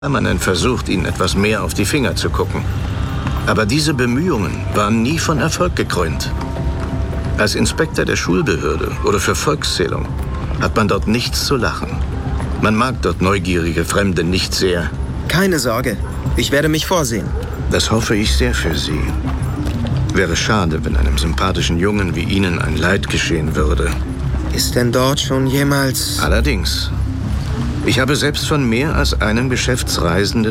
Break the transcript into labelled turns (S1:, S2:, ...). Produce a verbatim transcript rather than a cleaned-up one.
S1: Man versucht, ihnen etwas mehr auf die Finger zu gucken. Aber diese Bemühungen waren nie von Erfolg gekrönt. Als Inspektor der Schulbehörde oder für Volkszählung hat man dort nichts zu lachen. Man mag dort neugierige Fremde nicht sehr.
S2: Keine Sorge, ich werde mich vorsehen.
S1: Das hoffe ich sehr für Sie. Wäre schade, wenn einem sympathischen Jungen wie Ihnen ein Leid geschehen würde.
S2: Ist denn dort schon jemals...
S1: Allerdings. Ich habe selbst von mehr als einem Geschäftsreisenden